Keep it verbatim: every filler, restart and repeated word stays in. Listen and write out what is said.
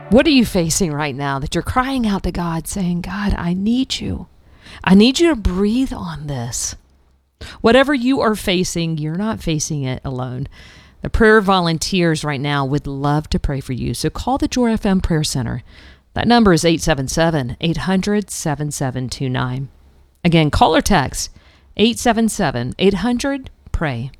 What are you facing right now that you're crying out to God saying, God, I need you. I need you to breathe on this. Whatever you are facing, you're not facing it alone. The prayer volunteers right now would love to pray for you. So call the Joy F M Prayer Center. That number is eight seven seven, eight hundred, seven seven two nine. Again, call or text eight seven seven, eight hundred, pray.